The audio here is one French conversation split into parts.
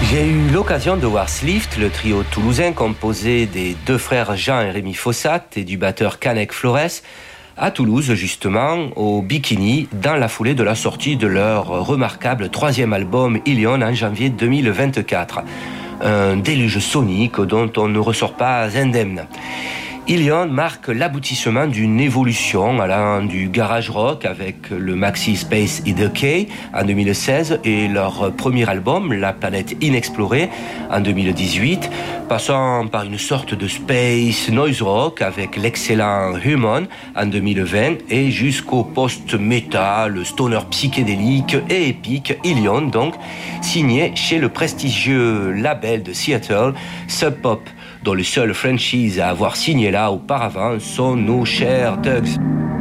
J'ai eu l'occasion de voir Slift, le trio toulousain composé des deux frères Jean et Rémi Fossat et du batteur Canek Flores, à Toulouse justement, au Bikini, dans la foulée de la sortie de leur remarquable troisième album Ilion en janvier 2024. Un déluge sonique dont on ne ressort pas indemne. Ilion marque l'aboutissement d'une évolution allant du garage rock avec le maxi Space in the K en 2016 et leur premier album, La planète inexplorée, en 2018, passant par une sorte de space noise rock avec l'excellent Human en 2020 et jusqu'au post-metal, stoner psychédélique et épique Ilion, donc signé chez le prestigieux label de Seattle Sub Pop, dont les seules franchises à avoir signé là auparavant sont nos chers Tugs.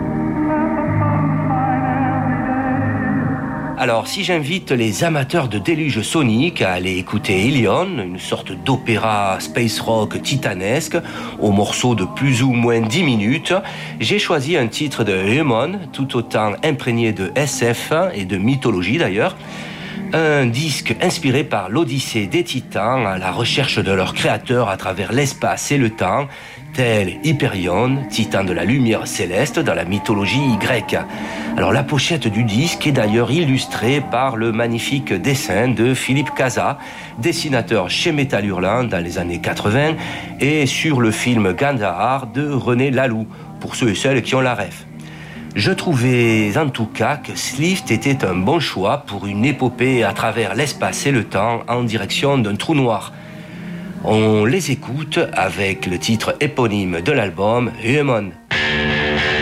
Alors, si j'invite les amateurs de déluge sonique à aller écouter Ilion, une sorte d'opéra space rock titanesque, aux morceaux de plus ou moins 10 minutes, j'ai choisi un titre de Human, tout autant imprégné de SF et de mythologie d'ailleurs. Un disque inspiré par l'Odyssée des Titans à la recherche de leur créateur à travers l'espace et le temps, tel Hyperion, titan de la lumière céleste dans la mythologie grecque. Alors la pochette du disque est d'ailleurs illustrée par le magnifique dessin de Philippe Cazat, dessinateur chez Métal Hurlant dans les années 80, et sur le film Gandahar de René Laloux, pour ceux et celles qui ont la ref. Je trouvais en tout cas que Slift était un bon choix pour une épopée à travers l'espace et le temps en direction d'un trou noir. On les écoute avec le titre éponyme de l'album, Human.